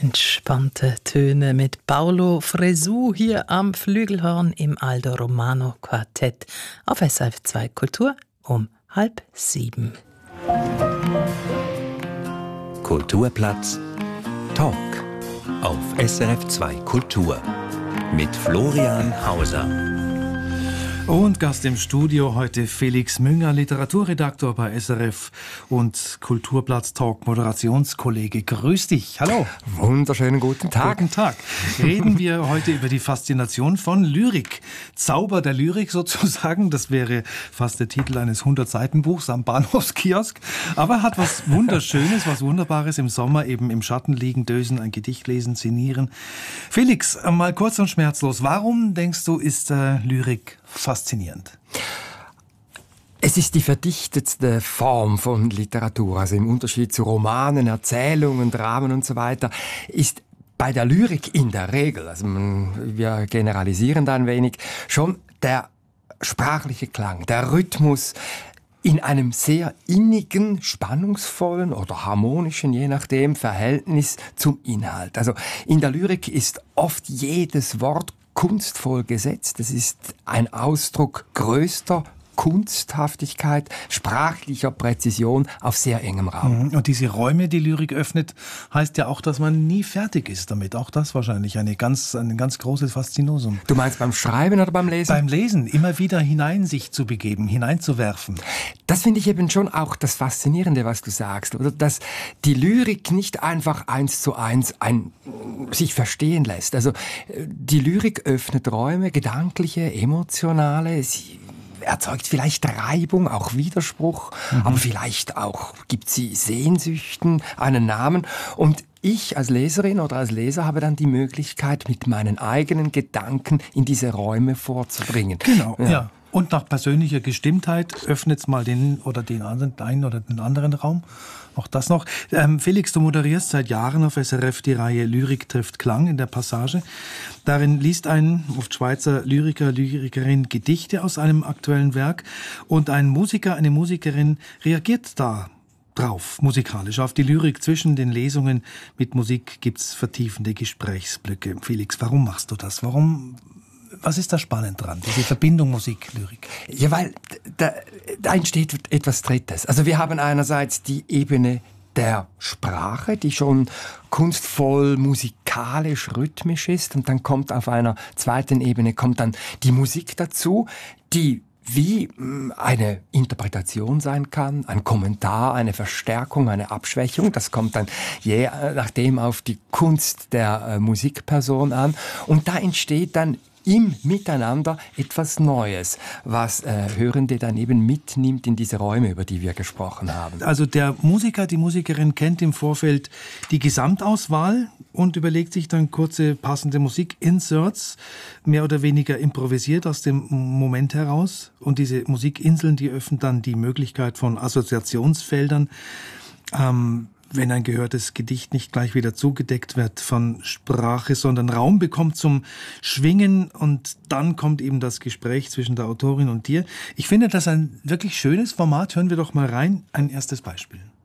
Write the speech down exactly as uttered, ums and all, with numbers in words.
Entspannte Töne mit Paolo Fresu hier am Flügelhorn im Aldo Romano Quartett auf S R F zwei Kultur um halb sieben. Kulturplatz Talk auf S R F zwei Kultur mit Florian Hauser. Und Gast im Studio heute Felix Münger, Literaturredaktor bei S R F und Kulturplatz Talk Moderationskollege. Grüß dich, hallo. Wunderschönen guten Tag. Guten Tag. Reden wir heute über die Faszination von Lyrik. Zauber der Lyrik sozusagen, das wäre fast der Titel eines hundert-Seiten-Buchs am Bahnhofskiosk. Aber hat was Wunderschönes, was Wunderbares im Sommer, eben im Schatten liegen, dösen, ein Gedicht lesen, szenieren. Felix, mal kurz und schmerzlos, warum denkst du, ist äh, Lyrik faszinierend? Es ist die verdichtetste Form von Literatur, also im Unterschied zu Romanen, Erzählungen, Dramen und so weiter, ist bei der Lyrik in der Regel, also man, wir generalisieren da ein wenig, schon der sprachliche Klang, der Rhythmus in einem sehr innigen, spannungsvollen oder harmonischen, je nachdem, Verhältnis zum Inhalt. Also in der Lyrik ist oft jedes Wort kunstvoll gesetzt. Es ist ein Ausdruck größter Kunsthaftigkeit, sprachlicher Präzision auf sehr engem Raum. Und diese Räume, die Lyrik öffnet, heißt ja auch, dass man nie fertig ist damit. Auch das wahrscheinlich eine ganz, ein ganz großes Faszinosum. Du meinst beim Schreiben oder beim Lesen? Beim Lesen, immer wieder hinein sich zu begeben, hineinzuwerfen. Das finde ich eben schon auch das Faszinierende, was du sagst, oder? Dass die Lyrik nicht einfach eins zu eins ein, sich verstehen lässt. Also die Lyrik öffnet Räume, gedankliche, emotionale, sie erzeugt vielleicht Reibung, auch Widerspruch, mhm. aber vielleicht auch gibt sie Sehnsüchten einen Namen. Und ich als Leserin oder als Leser habe dann die Möglichkeit, mit meinen eigenen Gedanken in diese Räume vorzudringen. Genau, ja. ja. Und nach persönlicher Gestimmtheit öffnet es mal den oder den einen oder den anderen Raum. Auch das noch. Ähm, Felix, du moderierst seit Jahren auf S R F die Reihe Lyrik trifft Klang in der Passage. Darin liest ein oft Schweizer Lyriker, Lyrikerin Gedichte aus einem aktuellen Werk und ein Musiker, eine Musikerin reagiert da drauf, musikalisch. Auf die Lyrik zwischen den Lesungen mit Musik gibt's vertiefende Gesprächsblöcke. Felix, warum machst du das? Warum... Was ist da spannend dran, diese Verbindung Musik-Lyrik? Ja, weil da, da entsteht etwas Drittes. Also wir haben einerseits die Ebene der Sprache, die schon kunstvoll, musikalisch, rhythmisch ist. Und dann kommt auf einer zweiten Ebene kommt dann die Musik dazu, die wie eine Interpretation sein kann, ein Kommentar, eine Verstärkung, eine Abschwächung. Das kommt dann je nachdem auf die Kunst der äh, Musikperson an. Und da entsteht dann im Miteinander etwas Neues, was äh, Hörende dann eben mitnimmt in diese Räume, über die wir gesprochen haben. Also der Musiker, die Musikerin kennt im Vorfeld die Gesamtauswahl und überlegt sich dann kurze passende Musik-Inserts, mehr oder weniger improvisiert aus dem Moment heraus. Und diese Musikinseln, die öffnen dann die Möglichkeit von Assoziationsfeldern, ähm, wenn ein gehörtes Gedicht nicht gleich wieder zugedeckt wird von Sprache, sondern Raum bekommt zum Schwingen und dann kommt eben das Gespräch zwischen der Autorin und dir. Ich finde das ein wirklich schönes Format. Hören wir doch mal rein. Ein erstes Beispiel.